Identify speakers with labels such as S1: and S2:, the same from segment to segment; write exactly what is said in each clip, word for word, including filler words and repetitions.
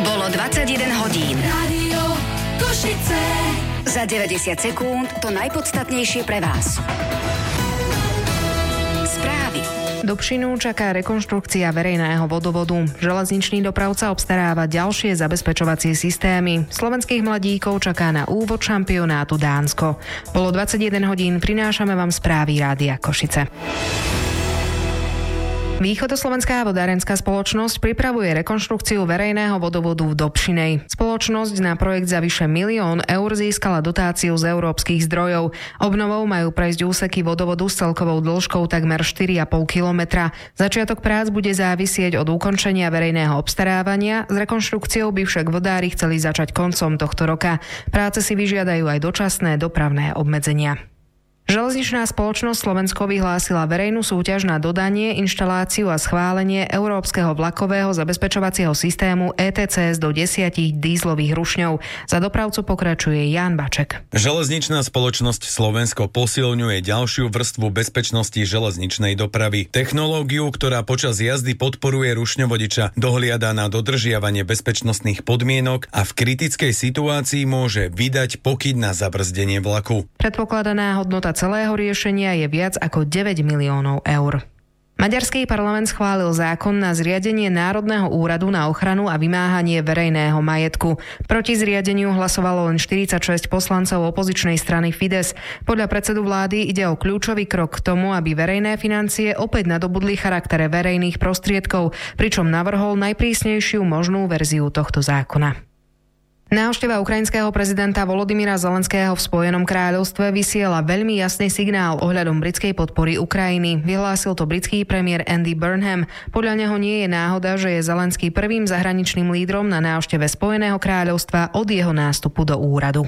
S1: Bolo dvadsaťjeden hodín.
S2: Rádio Košice.
S1: Za deväťdesiat sekúnd to najpodstatnejšie pre vás. Správy.
S3: Dobšinu čaká rekonštrukcia verejného vodovodu. Železničný dopravca obstaráva ďalšie zabezpečovacie systémy. Slovenských mladíkov čaká na úvod šampionátu Dánsko. Bolo dvadsaťjeden hodín, prinášame vám správy Rádia Košice. Východoslovenská vodárenská spoločnosť pripravuje rekonštrukciu verejného vodovodu v Dobšinej. Spoločnosť na projekt za vyše milión eur získala dotáciu z európskych zdrojov. Obnovou majú prejsť úseky vodovodu s celkovou dĺžkou takmer štyri a pol kilometra. Začiatok prác bude závisieť od ukončenia verejného obstarávania. S rekonštrukciou by však vodári chceli začať koncom tohto roka. Práce si vyžiadajú aj dočasné dopravné obmedzenia. Železničná spoločnosť Slovensko vyhlásila verejnú súťaž na dodanie, inštaláciu a schválenie európskeho vlakového zabezpečovacieho systému é té cé es do desiatich dízlových rušňov. Za dopravcu pokračuje Ján Baček.
S4: Železničná spoločnosť Slovensko posilňuje ďalšiu vrstvu bezpečnosti železničnej dopravy. Technológiu, ktorá počas jazdy podporuje rušňovodiča, dohliada na dodržiavanie bezpečnostných podmienok a v kritickej situácii môže vydať pokyn na zabrzdenie vlaku.
S3: Predpokladaná hodnota celého riešenia je viac ako deväť miliónov eur. Maďarský parlament schválil zákon na zriadenie Národného úradu na ochranu a vymáhanie verejného majetku. Proti zriadeniu hlasovalo len štyridsaťšesť poslancov opozičnej strany Fides. Podľa predsedu vlády ide o kľúčový krok k tomu, aby verejné financie opäť nadobudli charaktere verejných prostriedkov, pričom navrhol najprísnejšiu možnú verziu tohto zákona. Návšteva ukrajinského prezidenta Volodymyra Zelenského v Spojenom kráľovstve vysiela veľmi jasný signál ohľadom britskej podpory Ukrajiny. Vyhlásil to britský premiér Andy Burnham. Podľa neho nie je náhoda, že je Zelenský prvým zahraničným lídrom na návšteve Spojeného kráľovstva od jeho nástupu do úradu.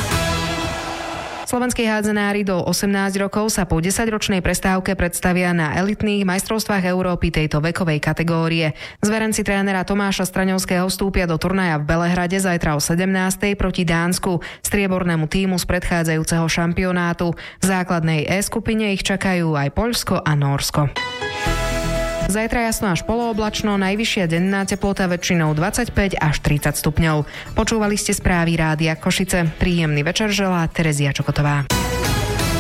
S3: Slovenskí hádzanári do osemnásť rokov sa po desaťročnej prestávke predstavia na elitných majstrovstvách Európy tejto vekovej kategórie. Zverenci trénera Tomáša Straňovského vstúpia do turnaja v Belehrade zajtra o sedemnástej proti Dánsku, striebornému tímu z predchádzajúceho šampionátu. V základnej E skupine ich čakajú aj Poľsko a Nórsko. Zajtra jasno až polooblačno, najvyššia denná teplota väčšinou dvadsaťpäť až tridsať stupňov. Počúvali ste správy Rádia Košice. Príjemný večer želá Terezia Čokotová.